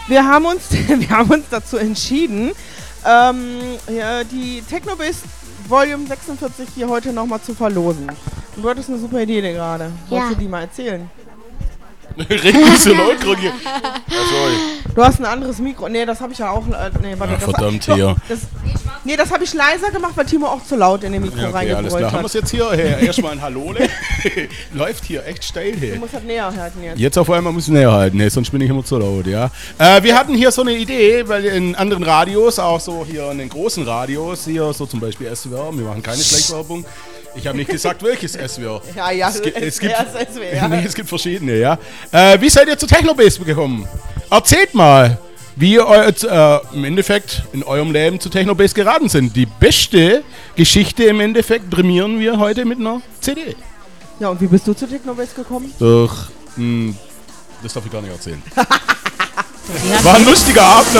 Wir haben uns dazu entschieden, die Technobase Volume 46 hier heute nochmal zu verlosen. Und du hattest eine super Idee gerade. Wolltest du die mal erzählen? Red nicht so laut, Kroggi. Sorry. Du hast ein anderes Mikro. Nee, das habe ich ja auch. Nee, warte, ja, verdammt, hier. Das habe ich leiser gemacht, weil Timo auch zu laut in dem Mikro reingebrüllt hat. Haben wir es jetzt hier? Erstmal ein Hallo. Läuft hier echt steil. Hey. Du musst halt näher halten jetzt. Jetzt auf einmal muss ich näher halten, hey, sonst bin ich immer zu laut, ja. Wir hatten hier so eine Idee, weil in anderen Radios, auch so hier in den großen Radios, hier so zum Beispiel SWR, wir machen keine Schleichwerbung. Ich habe nicht gesagt, welches SWR. Ja, es gibt verschiedene, ja. Wie seid ihr zu Technobase gekommen? Erzählt mal, wie ihr im Endeffekt in eurem Leben zu Technobase geraten sind. Die beste Geschichte im Endeffekt prämieren wir heute mit einer CD. Ja, und wie bist du zu Technobase gekommen? Das darf ich gar nicht erzählen. War ein lustiger Abend.